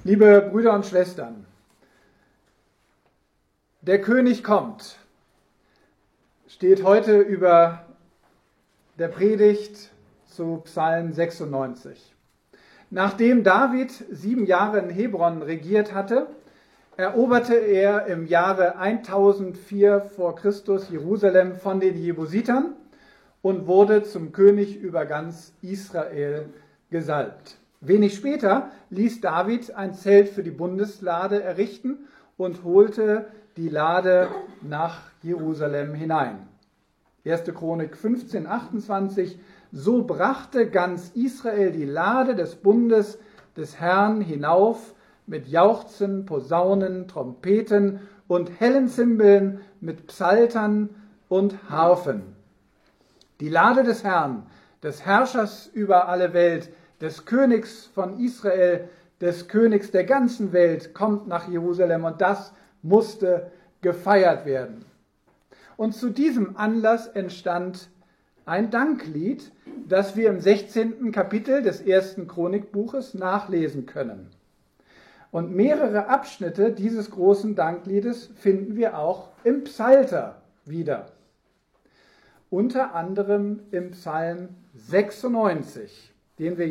Liebe Brüder und Schwestern, der König kommt, steht heute über der Predigt zu Psalm 96. Nachdem David 7 Jahre in Hebron regiert hatte, eroberte er im Jahre 1004 vor Christus Jerusalem von den Jebusitern und wurde zum König über ganz Israel gesalbt. Wenig später ließ David ein Zelt für die Bundeslade errichten und holte die Lade nach Jerusalem hinein. 1. Chronik 15, 28. So brachte ganz Israel die Lade des Bundes des Herrn hinauf mit Jauchzen, Posaunen, Trompeten und hellen Zimbeln, mit Psaltern und Harfen. Die Lade des Herrn, des Herrschers über alle Welt, des Königs von Israel, des Königs der ganzen Welt, kommt nach Jerusalem, und das musste gefeiert werden. Und zu diesem Anlass entstand ein Danklied, das wir im 16. Kapitel des 1. Chronikbuches nachlesen können. Und mehrere Abschnitte dieses großen Dankliedes finden wir auch im Psalter wieder. Unter anderem im Psalm 96, den wir